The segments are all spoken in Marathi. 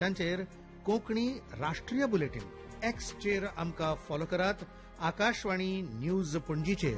तांचेर कोंकणी राष्ट्रीय बुलेटिन एक्स चेर आमकां फॉलो करात. आकाशवाणी न्यूज पणजीचेर.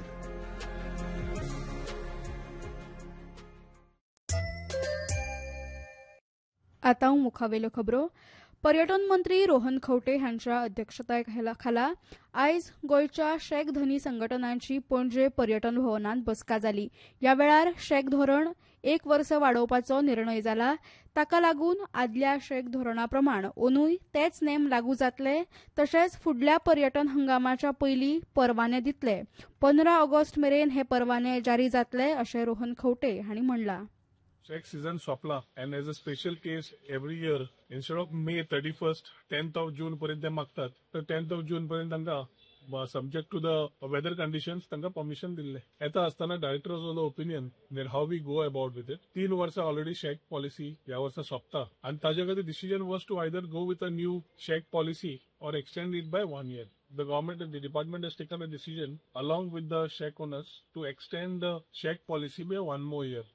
आता मुखावेल्यो खबरो. पर्यटन मंत्री रोहन खंवटे हांच्या अध्यक्षतायेखाला आयज गोंयच्या शेक धनी संघटनांची पणजे पर्यटन भवनांत बसका जाली. ह्या वेळार शेक धोरण 1 वर्स वाडोवपाचो निर्णय जाला. ताका लागून आदल्या शेक धोरणा प्रमाण अंदूय तेच नेम लागू जातले. तशेंच फुडल्या पर्यटन हंगामाच्या पयलीं परवाने दितले. 15 ऑगस्ट मेरेन हे परवाने जारी जातले अशें रोहन खंवटे हांणी म्हणलां. Check season swapla and as a special case every year instead of May 31st 10th of June पर्यंत मागतात तर 10th of June पर्यंत तांकां subject to the weather conditions तांकां permission दिल्ले. येता आसतना director of the opinion that how we go about with it. 3 वर्सां ऑलरेडी शेक पॉलिसी ह्या वर्सा सोंपता आणि ताजे खातीर decision was to either go with a new shake policy or extend it by 1 year. The government and the department has taken a decision along with the shake owners to extend the shake policy by 1 more year.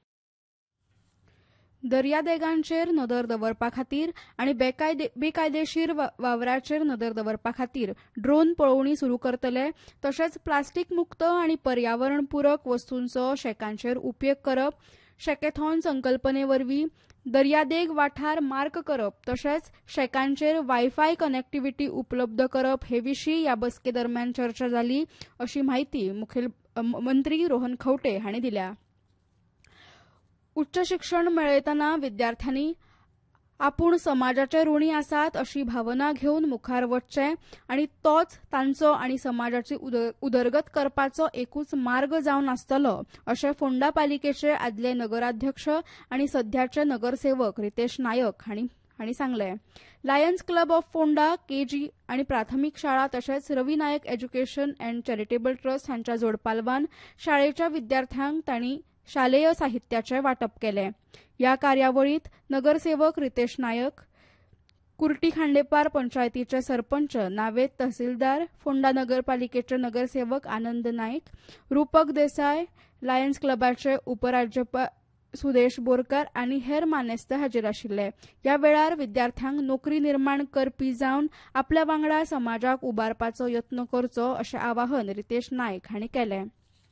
दर्यादेगांचेर नदर दवरपा खातीर आनी बेकायदेशीर वावराचेर नदर दवरपा खातीर ड्रोन पळोवणी सुरू करतले. तशेंच प्लास्टीक मुक्त आनी पर्यावरण पूरक वस्तूंचो शेकांचेर उपेग करप, शेकेथॉन संकल्पने वरवीं दर्यादेग वाठार मार्क करप तशेंच शेकांचेर वायफाय कनेक्टिव्हिटी उपलब्ध करप हे विशीं ह्या बसके दरम्यान चर्चा जाली अशी माहिती मंत्री रोहन खंवटे हांणी दिल्या. उच्च शिक्षण मेळयतना विद्यार्थ्यांनी आपूण समाजाचे ऋणी आसात अशी भावना घेवन मुखार वचचें आनी तोच तांचो आनी समाजाची उदरगत करपाचो एकूच मार्ग जावन आसतलो अशें फोंडा पालिकेचे आदले नगराध्यक्ष आनी सध्याचे नगरसेवक रितेश नायक हांणी सांगलें. Lions club of Phonda, KG आनी प्राथमीक शाळा तशेंच Ravi Naik education and charitable trust हांच्या जोडपालवान शाळेच्या विद्यार्थ्यांक तांणी शालेय साहित्याचे वाटप केले. ह्या कार्यावळीत नगरसेवक रितेश नायक, कुर्टी खांडेपार पंचायतीचे सरपंच नावेद तहसीलदार, फोंडा नगरपालिकेचे नगरसेवक आनंद नायक, रुपक देसाय, लायन्स क्लबाचे उपराज्यपाल सुदेश बोरकार आनी हेर मानेस्त हाजीर आशिल्ले. ह्या वेळार विद्यार्थ्यांक नोकरी निर्माण करपी जावन आपल्या वांगडा समाजाक उबारपाचो यत्न करचो अशें आवाहन रितेश नायक हांणी केलें.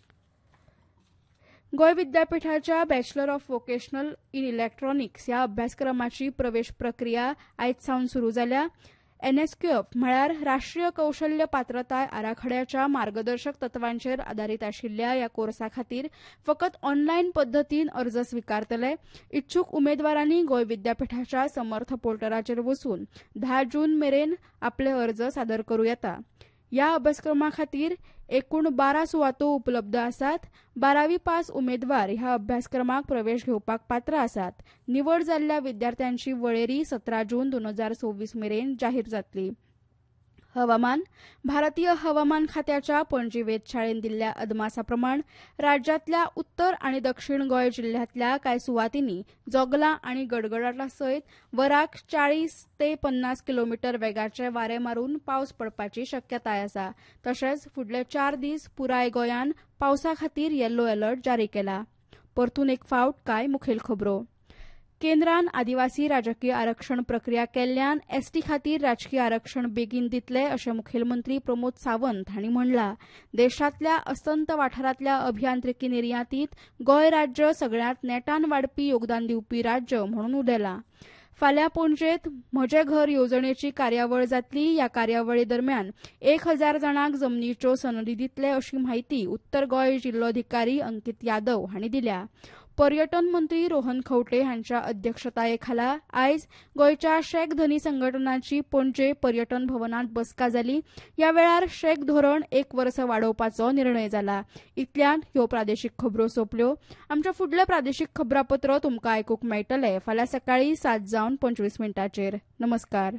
गोंय विद्यापीठाच्या bachelor of vocational in electronics ह्या अभ्यासक्रमाची प्रवेश प्रक्रिया आयज सावन सुरू जाल्या. एनएसक्यूएफ म्हळ्यार राष्ट्रीय कौशल्य पात्रताय आराखड्याच्या मार्गदर्शक तत्वांचेर आदारीत आशिल्ल्या ह्या कोर्सा खातीर फकत ऑनलायन पद्दतीन अर्ज स्विकारतले. इच्छूक उमेदवारांनी गोंय विद्यापीठाच्या समर्थ पोर्टलाचेर वचून 10 जून मेरेन आपले अर्ज सादर करूं येता. ह्या अभ्यासक्रमा खातीर एकूण 12 सुवातो उपलब्ध आसात. 12वी पास उमेदवार ह्या अभ्यासक्रमाक प्रवेश घेवपाक पात्र आसात. निवड जाल्ल्या विद्यार्थ्यांची वळेरी 17 जून 2024 मेरेन जाहीर जातली. हवामान. भारतीय हवामान खात्याच्या पणजी वेधशाळेन दिल्ल्या अदमासा प्रमाण राज्यातल्या उत्तर आनी दक्षिण गोंय जिल्ह्यातल्या कांय सुवातींनी जोगलां आनी गडगडाटा सयत वराक 40 ते 50 किलोमीटर वेगाचे वारे मारून पावस पडपाची शक्यताय आसा. तशेंच फुडले 4 दीस पुराय गोंयान पावसा खातीर येल्लो अलर्ट जारी केला. परतून एक फावट कांय मुखेल खबरो. केंद्रान आदिवासी राजकीय आरक्षण प्रक्रिया केल्ल्यान एसटी खातीर राजकीय आरक्षण बेगीन दितले अशें मुखेलमंत्री प्रमोद सावंत हांणी म्हणलां. देशांतल्या अस्तंत वाठारांतल्या अभियांत्रिकी निर्यातीत गोंय राज्य सगळ्यांत नेटान वाडपी योगदान दिवपी राज्य म्हणून उदेलां. फाल्यां पणजेंत म्हजें घर येवजणेची कार्यावळ जातली. ह्या कार्यावळी दरम्यान 1000 जाणांक जमनीच्यो सनदी दितले अशी माहिती उत्तर गोंय जिल्लोधिकारी अंकीत यादव हांणी दिल्या. पर्यटन मंत्री रोहन खंवटे हांच्या अध्यक्षतायेखाला आयज गोंयच्या शेक धनी संघटनांची पणजे पर्यटन भवनांत बसका जाली. ह्या वेळार शेक धोरण 1 वर्स वाडोवपाचो निर्णय जाला. इतल्यान ह्यो प्रादेशीक खबरो सोंपल्यो. आमच्या फुडले प्रादेशीक खबरापत्र तुमकां आयकूंक मेळटले फाल्यां सकाळीं 7:25 नमस्कार.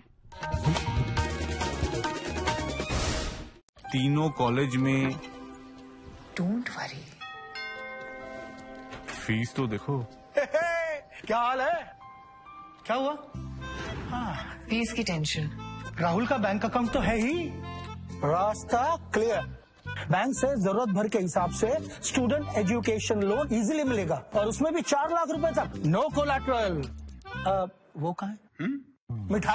तीनों कॉलेज में डोंट वरी, फीस तो देखो. क्या हाल है? क्या हुआ? फीस की टेंशन. राहुल का बैंक अकाउंट तो है ही. रास्ता क्लियर. बैंक से जरूरत भर के हिसाब से स्टूडेंट एजुकेशन लोन इजीली मिलेगा और उसमें भी 4 लाख रुपए तक. No collateral. वो कहाँ है? मिठाई